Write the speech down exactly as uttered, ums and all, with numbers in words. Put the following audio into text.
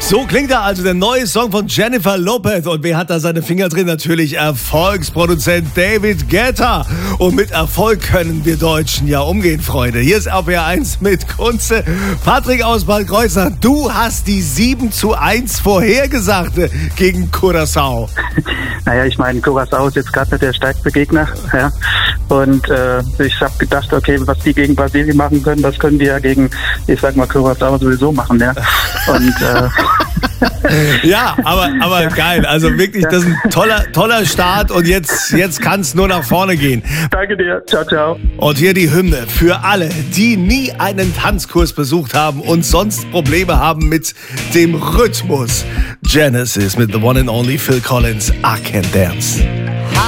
So klingt er also, der neue Song von Jennifer Lopez. Und wer hat da seine Finger drin? Natürlich Erfolgsproduzent David Guetta. Und mit Erfolg können wir Deutschen ja umgehen, Freunde. Hier ist R P R eins mit Kunze. Patrick aus Bad Kreuznach, du hast die sieben zu eins vorhergesagt gegen Curaçao. Naja, ich meine, Curaçao ist jetzt gerade nicht der stärkste Gegner. Ja. Und äh, ich habe gedacht, okay, was die gegen Brasilien machen können, das können die ja gegen, ich sag mal, Curaçao sowieso machen. Ja. Und äh, ja, aber, aber ja. Geil. Also wirklich, das ist ein toller, toller Start und jetzt, jetzt kann es nur nach vorne gehen. Danke dir. Ciao, ciao. Und hier die Hymne für alle, die nie einen Tanzkurs besucht haben und sonst Probleme haben mit dem Rhythmus. Genesis mit The One and Only Phil Collins, I Can Dance.